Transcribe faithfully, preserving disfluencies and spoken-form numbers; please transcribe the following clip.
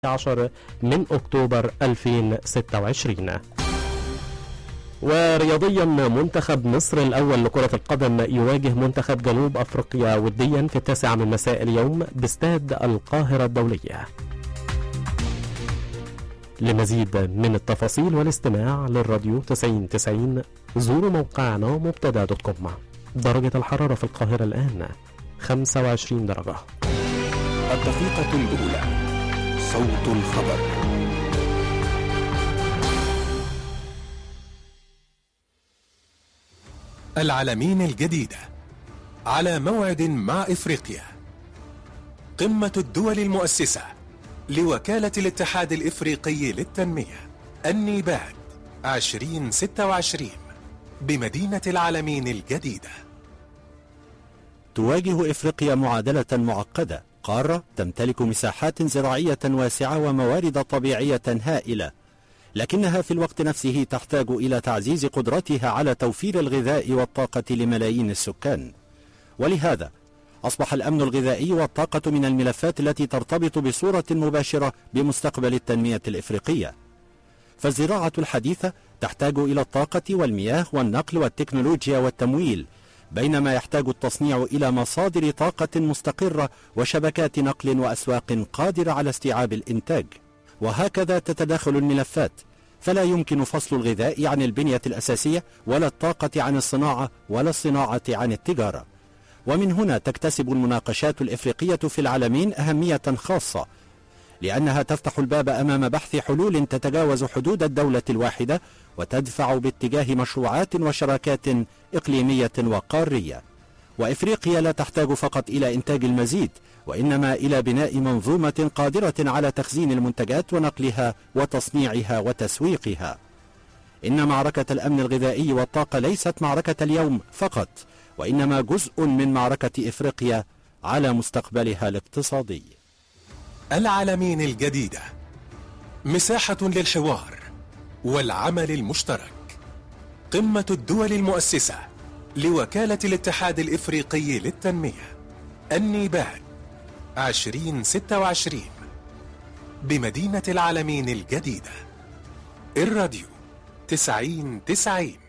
عشر من أكتوبر ألفين وستة وعشرين. ورياضيا، منتخب مصر الأول لكرة القدم يواجه منتخب جنوب أفريقيا وديا في التاسعة من مساء اليوم باستاد القاهرة الدولية. لمزيد من التفاصيل والاستماع للراديو تسعين تسعين زوروا موقعنا مبتدا دوت كوم. درجة الحرارة في القاهرة الآن خمسة وعشرين درجة. الدقيقة الأولى، صوت الخبر. العلمين الجديدة على موعد مع إفريقيا. قمة الدول المؤسسة لوكالة الاتحاد الإفريقي للتنمية النيباد عشرين ستة وعشرين بمدينة العلمين الجديدة. تواجه إفريقيا معادلة معقدة، قارة تمتلك مساحات زراعية واسعة وموارد طبيعية هائلة، لكنها في الوقت نفسه تحتاج إلى تعزيز قدرتها على توفير الغذاء والطاقة لملايين السكان. ولهذا أصبح الأمن الغذائي والطاقة من الملفات التي ترتبط بصورة مباشرة بمستقبل التنمية الإفريقية. فالزراعة الحديثة تحتاج إلى الطاقة والمياه والنقل والتكنولوجيا والتمويل، بينما يحتاج التصنيع إلى مصادر طاقة مستقرة وشبكات نقل وأسواق قادرة على استيعاب الإنتاج. وهكذا تتداخل الملفات، فلا يمكن فصل الغذاء عن البنية الأساسية، ولا الطاقة عن الصناعة، ولا الصناعة عن التجارة. ومن هنا تكتسب المناقشات الإفريقية في العلمين أهمية خاصة، لأنها تفتح الباب أمام بحث حلول تتجاوز حدود الدولة الواحدة، وتدفع باتجاه مشروعات وشراكات إقليمية وقارية. وإفريقيا لا تحتاج فقط إلى إنتاج المزيد، وإنما إلى بناء منظومة قادرة على تخزين المنتجات ونقلها وتصنيعها وتسويقها. إن معركة الأمن الغذائي والطاقة ليست معركة اليوم فقط، وإنما جزء من معركة إفريقيا على مستقبلها الاقتصادي. العلمين الجديدة، مساحة للحوار والعمل المشترك. قمة الدول المؤسسة لوكالة الاتحاد الإفريقي للتنمية النيباد عشرين ستة وعشرين بمدينة العلمين الجديدة. الراديو تسعين تسعين